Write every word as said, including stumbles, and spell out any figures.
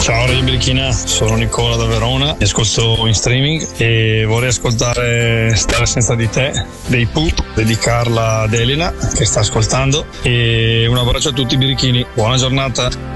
Ciao Radio Birichina, sono Nicola da Verona, mi ascolto in streaming e vorrei ascoltare Stare senza di te dei Pooh, dedicarla ad Elena che sta ascoltando, e un abbraccio a tutti i birichini, buona giornata.